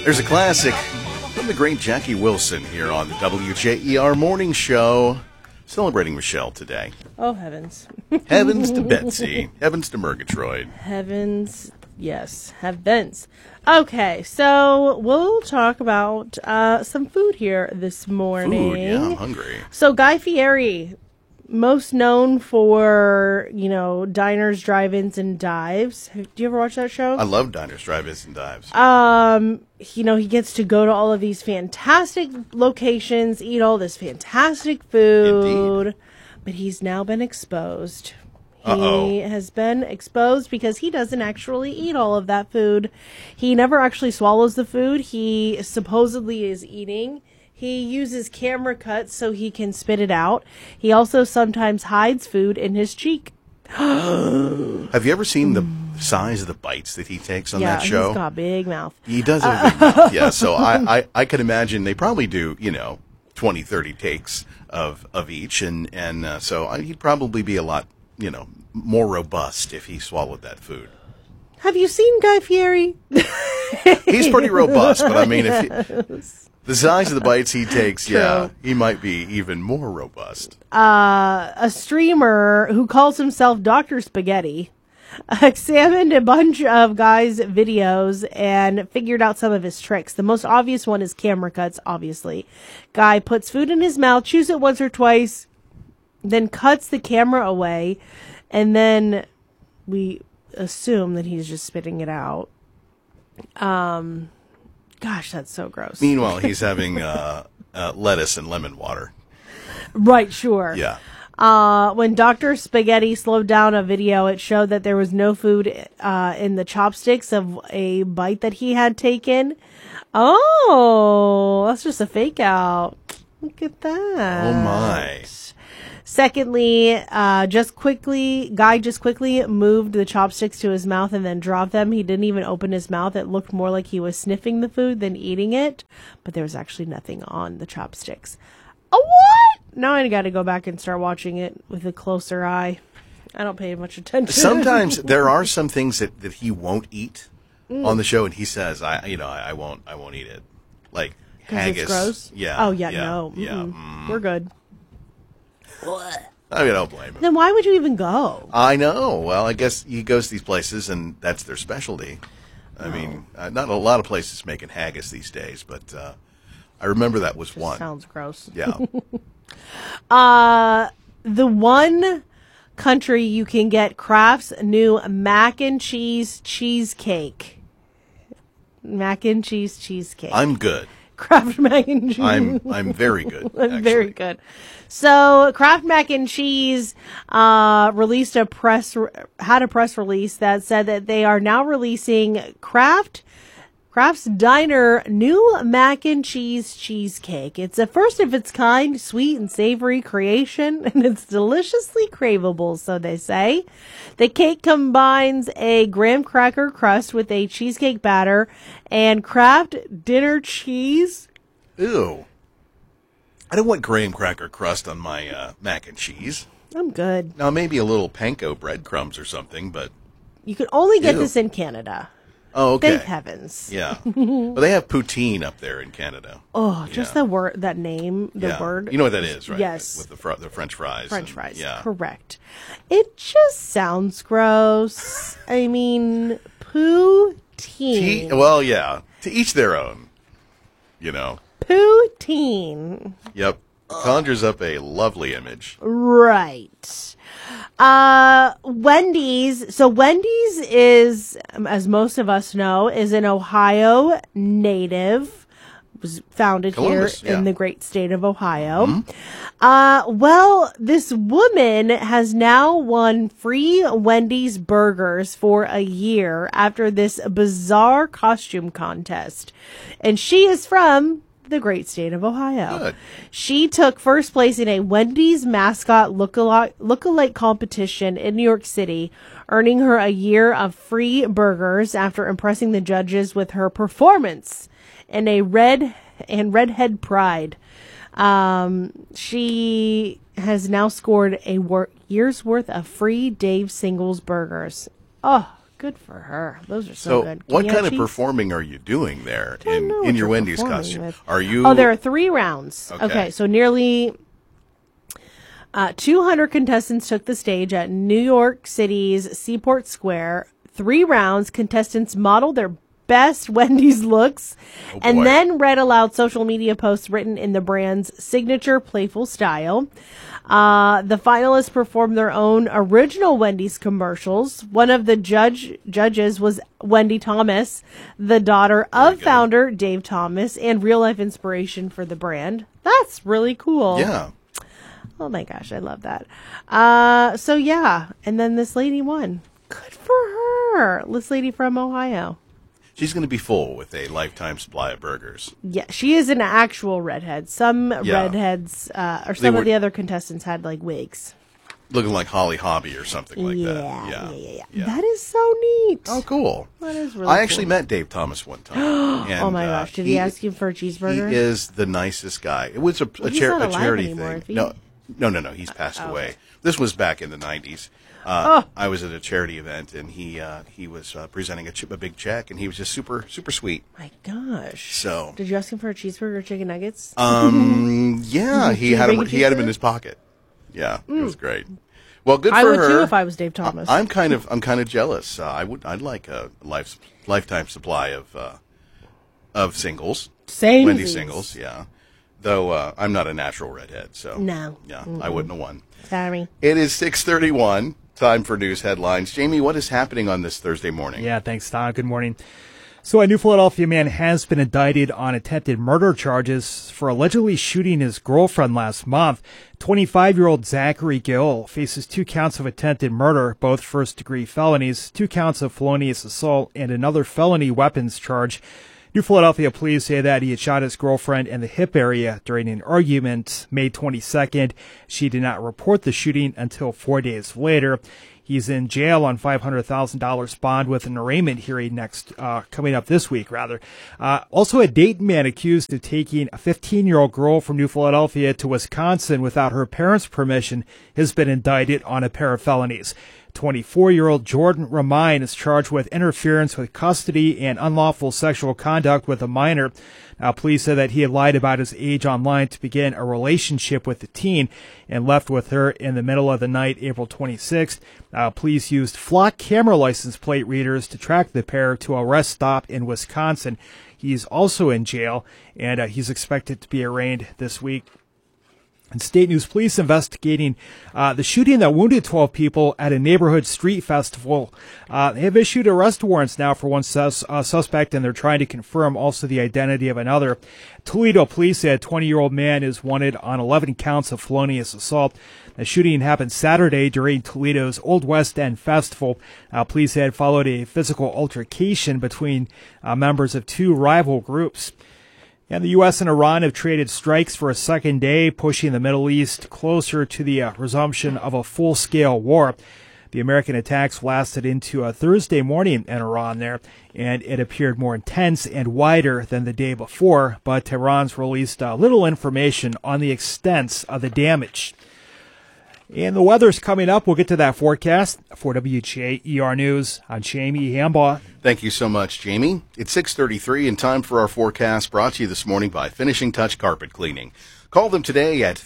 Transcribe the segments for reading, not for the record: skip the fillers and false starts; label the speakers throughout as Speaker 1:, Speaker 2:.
Speaker 1: There's a classic from the great Jackie Wilson here on the WJER Morning Show, celebrating Michelle today.
Speaker 2: Oh, heavens.
Speaker 1: Heavens to Betsy. Heavens to Murgatroyd.
Speaker 2: Heavens, yes, heavens. Okay, so we'll talk about some food here this morning.
Speaker 1: Food, yeah, I'm hungry.
Speaker 2: So Guy Fieri, most known for, diners, drive-ins, and dives. Do you ever watch that show?
Speaker 1: I love diners, drive-ins, and dives.
Speaker 2: He gets to go to all of these fantastic locations, eat all this fantastic food.
Speaker 1: Indeed.
Speaker 2: But he's now been exposed.
Speaker 1: Uh-oh.
Speaker 2: He has been exposed because he doesn't actually eat all of that food. He never actually swallows the food he supposedly is eating. He uses camera cuts so he can spit it out. He also sometimes hides food in his cheek.
Speaker 1: Have you ever seen the size of the bites that he takes on that show?
Speaker 2: Yeah, he's got a big mouth.
Speaker 1: He does have a big mouth, yeah. So I could imagine they probably do, 20, 30 takes of each. And so he'd probably be a lot, more robust if he swallowed that food.
Speaker 2: Have you seen Guy Fieri?
Speaker 1: He's pretty robust, but I mean, the size of the bites he takes, yeah, he might be even more robust.
Speaker 2: A streamer who calls himself Dr. Spaghetti examined a bunch of Guy's videos and figured out some of his tricks. The most obvious one is camera cuts, obviously. Guy puts food in his mouth, chews it once or twice, then cuts the camera away, and then we assume that he's just spitting it out. Gosh, that's so gross.
Speaker 1: Meanwhile, he's having lettuce and lemon water.
Speaker 2: Right, sure.
Speaker 1: Yeah.
Speaker 2: When Dr. Spaghetti slowed down a video, it showed that there was no food in the chopsticks of a bite that he had taken. Oh, that's just a fake out. Look at that.
Speaker 1: Oh, my.
Speaker 2: Secondly, Guy just quickly moved the chopsticks to his mouth and then dropped them. He didn't even open his mouth. It looked more like he was sniffing the food than eating it, but there was actually nothing on the chopsticks. Oh, what? Now I got to go back and start watching it with a closer eye. I don't pay much attention.
Speaker 1: Sometimes there are some things that he won't eat on the show, and he says, I won't eat it. Like haggis.
Speaker 2: It's gross?
Speaker 1: Yeah.
Speaker 2: Oh, yeah, no.
Speaker 1: Yeah.
Speaker 2: We're good.
Speaker 1: I don't blame him.
Speaker 2: Then why would you even go?
Speaker 1: I know. Well, I guess he goes to these places, and that's their specialty. I mean, not a lot of places making haggis these days, but I remember that was one.
Speaker 2: Sounds gross.
Speaker 1: Yeah.
Speaker 2: The one country you can get Kraft's new mac and cheese cheesecake. Mac and cheese cheesecake.
Speaker 1: I'm good.
Speaker 2: Kraft mac and cheese.
Speaker 1: I'm very good.
Speaker 2: I'm very good. So Kraft mac and cheese released a press release that said that they are now releasing Kraft's Diner new mac and cheese cheesecake. It's a first of its kind, sweet and savory creation, and it's deliciously craveable, so they say. The cake combines a graham cracker crust with a cheesecake batter and Kraft dinner cheese.
Speaker 1: Ew. I don't want graham cracker crust on my mac and cheese.
Speaker 2: I'm good.
Speaker 1: Now, maybe a little panko breadcrumbs or something, but...
Speaker 2: You can only get
Speaker 1: Ew.
Speaker 2: this in Canada.
Speaker 1: Oh, okay.
Speaker 2: Thank heavens.
Speaker 1: Yeah. Well, they have poutine up there in Canada.
Speaker 2: Oh, just
Speaker 1: Yeah.
Speaker 2: the word, that name, the
Speaker 1: Yeah.
Speaker 2: word.
Speaker 1: You know what that is, right?
Speaker 2: Yes.
Speaker 1: With the French fries.
Speaker 2: French fries.
Speaker 1: Yeah.
Speaker 2: Correct. It just sounds gross. I mean, poutine.
Speaker 1: Well, yeah. To each their own.
Speaker 2: Poutine.
Speaker 1: Yep. Conjures up a lovely image.
Speaker 2: Right. Wendy's. So Wendy's is, as most of us know, is an Ohio native. Was founded
Speaker 1: Columbus,
Speaker 2: here in
Speaker 1: yeah.
Speaker 2: the great state of Ohio. Well, this woman has now won free Wendy's burgers for a year after this bizarre costume contest. And she is from the great state of Ohio.
Speaker 1: Good.
Speaker 2: She took first place in a Wendy's mascot look-alike competition in New York City, earning her a year of free burgers after impressing the judges with her performance in a redhead pride. She has now scored a year's worth of free Dave Singles burgers. Oh, Good for her. Those are so good.
Speaker 1: What
Speaker 2: Can you
Speaker 1: kind
Speaker 2: have
Speaker 1: of
Speaker 2: cheese?
Speaker 1: performing are you doing there
Speaker 2: don't know
Speaker 1: in
Speaker 2: what
Speaker 1: your
Speaker 2: you're
Speaker 1: Wendy's
Speaker 2: performing
Speaker 1: costume?
Speaker 2: with.
Speaker 1: Are you?
Speaker 2: Oh, there are 3 rounds. Okay, so nearly 200 contestants took the stage at New York City's Seaport Square. 3 rounds. Contestants modeled their best Wendy's looks and then read aloud social media posts written in the brand's signature playful style. The finalists performed their own original Wendy's commercials. One of the judges was Wendy Thomas, the daughter of founder Dave Thomas and real-life inspiration for the brand. That's really cool.
Speaker 1: Yeah.
Speaker 2: Oh my gosh, I love that. So yeah, and then this lady won. Good for her. This lady from Ohio.
Speaker 1: She's going to be full with a lifetime supply of burgers.
Speaker 2: Yeah, she is an actual redhead. Some redheads, or some of the other contestants had like wigs.
Speaker 1: Looking like Holly Hobby or something like that.
Speaker 2: Yeah. That is so neat.
Speaker 1: Oh, cool.
Speaker 2: That is really
Speaker 1: I actually
Speaker 2: cool.
Speaker 1: met Dave Thomas one time. And,
Speaker 2: oh my gosh, did he ask you for a cheeseburger?
Speaker 1: He is the nicest guy. It was a
Speaker 2: he's not alive
Speaker 1: charity
Speaker 2: anymore,
Speaker 1: thing. No. He's passed away.
Speaker 2: Okay.
Speaker 1: This was back in the 90s. I was at a charity event, and he was presenting a big check, and he was just super, super sweet.
Speaker 2: My gosh.
Speaker 1: So,
Speaker 2: did you ask him for a cheeseburger or chicken nuggets?
Speaker 1: Yeah, he had him in his pocket. Yeah, it was great. Well, good for her.
Speaker 2: I would too if I was Dave Thomas.
Speaker 1: I'm kind of jealous. I'd like a lifetime supply of singles. Wendy singles, yeah. Though I'm not a natural redhead, so
Speaker 2: no.
Speaker 1: Yeah, I wouldn't have won.
Speaker 2: Sorry.
Speaker 1: It is 6:31. Time for news headlines. Jamie, what is happening on this Thursday morning?
Speaker 3: Yeah, thanks, Tom. Good morning. So a New Philadelphia man has been indicted on attempted murder charges for allegedly shooting his girlfriend last month. 25-year-old Zachary Gill faces 2 counts of attempted murder, both first-degree felonies, 2 counts of felonious assault, and another felony weapons charge. New Philadelphia police say that he had shot his girlfriend in the hip area during an argument May 22nd. She did not report the shooting until 4 days later. He's in jail on $500,000 bond with an arraignment hearing coming up this week, rather. Also, a Dayton man accused of taking a 15-year-old girl from New Philadelphia to Wisconsin without her parents' permission has been indicted on a pair of felonies. 24-year-old Jordan Ramine is charged with interference with custody and unlawful sexual conduct with a minor. Police said that he had lied about his age online to begin a relationship with the teen and left with her in the middle of the night, April 26th. Police used flock camera license plate readers to track the pair to a rest stop in Wisconsin. He's also in jail, and he's expected to be arraigned this week. And State News Police investigating the shooting that wounded 12 people at a neighborhood street festival. They have issued arrest warrants now for one suspect, and they're trying to confirm also the identity of another. Toledo police said a 20-year-old man is wanted on 11 counts of felonious assault. The shooting happened Saturday during Toledo's Old West End Festival. Police had followed a physical altercation between members of 2 rival groups. And the U.S. and Iran have traded strikes for a second day, pushing the Middle East closer to the resumption of a full-scale war. The American attacks lasted into Thursday morning in Iran there, and it appeared more intense and wider than the day before, but Tehran's released little information on the extent of the damage. And the weather's coming up. We'll get to that forecast. For WJER News, I'm Jamie Hambaugh.
Speaker 1: Thank you so much, Jamie. It's 6:33 and time for our forecast, brought to you this morning by Finishing Touch Carpet Cleaning. Call them today at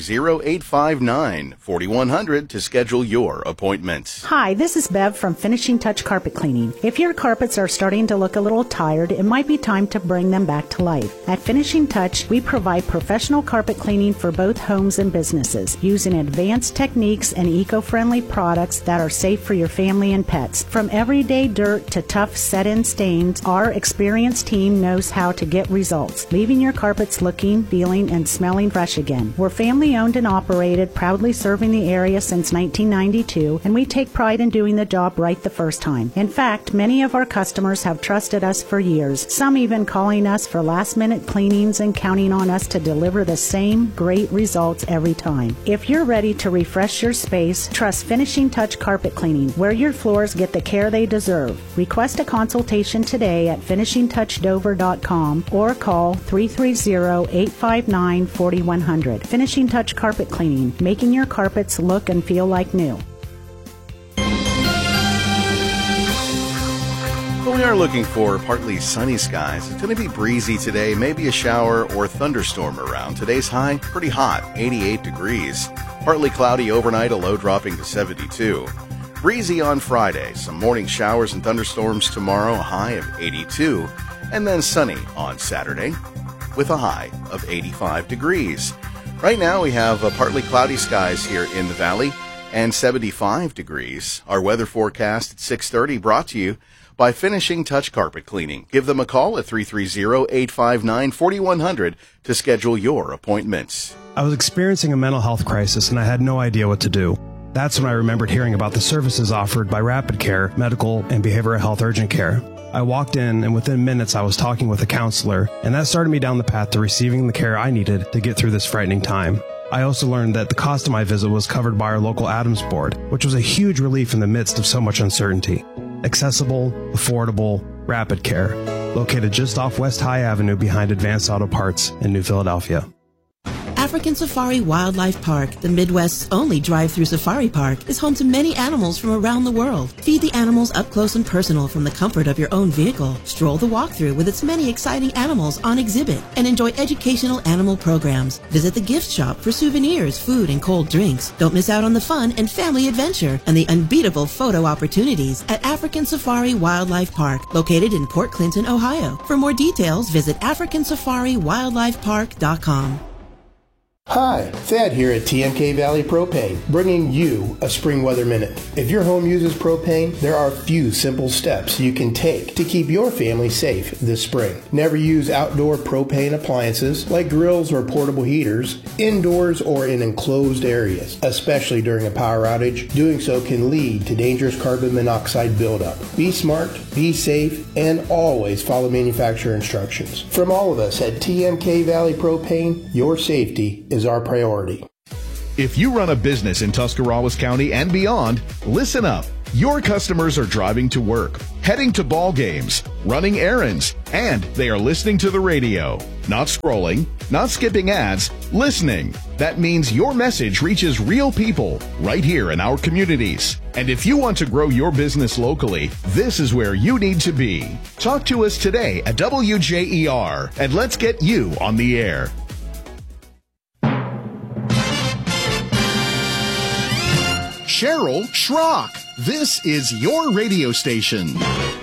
Speaker 1: 330-859-4100 to schedule your appointment.
Speaker 4: Hi, this is Bev from Finishing Touch Carpet Cleaning. If your carpets are starting to look a little tired, it might be time to bring them back to life. At Finishing Touch, we provide professional carpet cleaning for both homes and businesses, using advanced techniques and eco-friendly products that are safe for your family and pets. From everyday dirt to tough set-in stains, our experienced team knows how to get results, leaving your carpets looking, feeling, and smelling fresh again. We're family owned and operated, proudly serving the area since 1992, and we take pride in doing the job right the first time. In fact, many of our customers have trusted us for years, some even calling us for last-minute cleanings and counting on us to deliver the same great results every time. If you're ready to refresh your space, trust Finishing Touch Carpet Cleaning, where your floors get the care they deserve. Request a consultation today at finishingtouchdover.com or call 330-859-4100. Finishing Touch Carpet Cleaning, making your carpets look and feel like new.
Speaker 1: we are looking for partly sunny skies. It's going to be breezy today, maybe a shower or thunderstorm around. Today's high, pretty hot, 88 degrees. Partly cloudy overnight, a low dropping to 72. Breezy on Friday, some morning showers and thunderstorms tomorrow, a high of 82. And then sunny on Saturday with a high of 85 degrees. Right now we have partly cloudy skies here in the valley and 75 degrees. Our weather forecast at 6:30 brought to you by Finishing Touch Carpet Cleaning. Give them a call at 330-859-4100 to schedule your appointments.
Speaker 5: I was experiencing a mental health crisis and I had no idea what to do. That's when I remembered hearing about the services offered by Rapid Care, Medical and Behavioral Health Urgent Care. I walked in and within minutes I was talking with a counselor, and that started me down the path to receiving the care I needed to get through this frightening time. I also learned that the cost of my visit was covered by our local Adams Board, which was a huge relief in the midst of so much uncertainty. Accessible, affordable, Rapid Care, located just off West High Avenue behind Advanced Auto Parts in New Philadelphia.
Speaker 6: African Safari Wildlife Park, the Midwest's only drive-through safari park, is home to many animals from around the world. Feed the animals up close and personal from the comfort of your own vehicle. Stroll the walkthrough with its many exciting animals on exhibit and enjoy educational animal programs. Visit the gift shop for souvenirs, food, and cold drinks. Don't miss out on the fun and family adventure and the unbeatable photo opportunities at African Safari Wildlife Park, located in Port Clinton, Ohio. For more details, visit AfricanSafariWildlifePark.com.
Speaker 7: Hi, Thad here at TMK Valley Propane, bringing you a Spring Weather Minute. If your home uses propane, there are a few simple steps you can take to keep your family safe this spring. Never use outdoor propane appliances like grills or portable heaters indoors or in enclosed areas, especially during a power outage. Doing so can lead to dangerous carbon monoxide buildup. Be smart, be safe, and always follow manufacturer instructions. From all of us at TMK Valley Propane, your safety is our priority.
Speaker 8: If you run a business in Tuscarawas County and beyond, listen up. Your customers are driving to work, heading to ball games, running errands, and they are listening to the radio. Not scrolling, not skipping ads, listening. That means your message reaches real people right here in our communities. And if you want to grow your business locally, this is where you need to be. Talk to us today at WJER and let's get you on the air. Cheryl Schrock. This is your radio station.